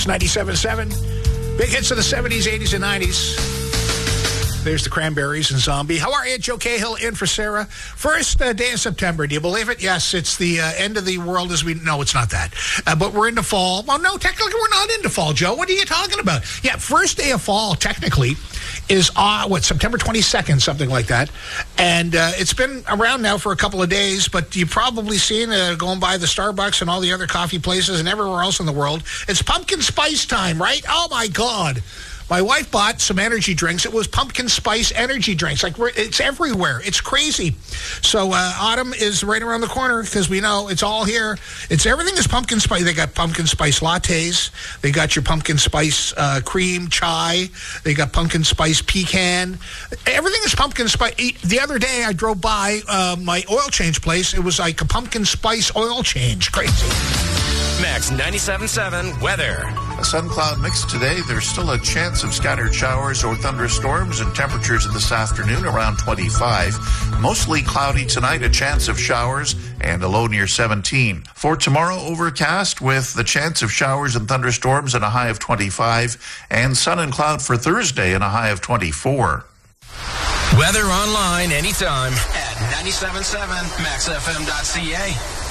Max 97.7. Big hits of the 70s, 80s, and 90s. There's the Cranberries and Zombie. How are you? Joe Cahill in for Sarah. First day of September. Do you believe it? Yes, it's the end of the world as we... No, it's not that. But we're into fall. Well, no, technically we're not into fall, Joe. What are you talking about? Yeah, first day of fall, technically, is, September 22nd, something like that. And it's been around now for a couple of days, but you've probably seen going by the Starbucks and all the other coffee places and everywhere else in the world. It's pumpkin spice time, right? Oh, my God. My wife bought some energy drinks. It was pumpkin spice energy drinks. Like, it's everywhere. It's crazy. So autumn is right around the corner because we know it's all here. Everything is pumpkin spice. They got pumpkin spice lattes. They got your pumpkin spice cream chai. They got pumpkin spice pecan. Everything is pumpkin spice. The other day I drove by my oil change place. It was like a pumpkin spice oil change. Crazy. Max 97.7 weather. A sun-cloud mix today. There's still a chance of scattered showers or thunderstorms, and temperatures this afternoon around 25. Mostly cloudy tonight, a chance of showers, and a low near 17. For tomorrow, overcast with the chance of showers and thunderstorms and a high of 25, and sun and cloud for Thursday and a high of 24. Weather online anytime at 97.7maxfm.ca.